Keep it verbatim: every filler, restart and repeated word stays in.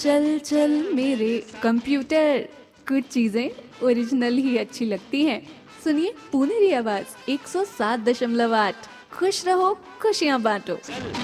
चल चल मेरे कंप्यूटर, कुछ चीजें ओरिजिनल ही अच्छी लगती हैं। सुनिए पुनेरी आवाज एक सौ सात दशमलव आठ। खुश रहो, खुशियां बांटो।